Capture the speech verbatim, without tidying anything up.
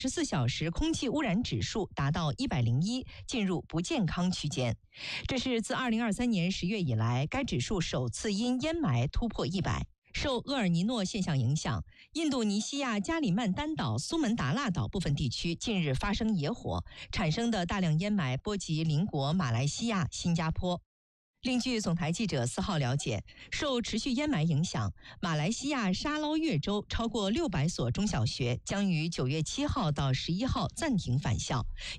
十四小时空气污染指数达到一百零一，进入不健康区间。这是自二零二三年十月以来，该指数首次因烟霾突破一百。受厄尔尼诺现象影响，印度尼西亚加里曼丹岛、苏门答腊岛部分地区近日发生野火，产生的大量烟霾波及邻国马来西亚、新加坡。另据总台记者四号了解，受持续烟霾影响，马来西亚沙捞越州超过六百所中小学将于九月七号到十一号暂停返校，